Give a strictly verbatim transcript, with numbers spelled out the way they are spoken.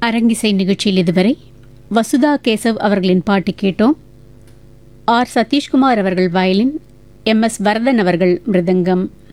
அரங்கிசை நிகழ்ச்சியில் இதுவரை வசுதா கேசவ் அவர்களின் பாட்டு கேட்டோம். ஆர் சதீஷ்குமார் அவர்கள் வயலின், எம் எஸ் வரதன் அவர்கள் மிருதங்கம்,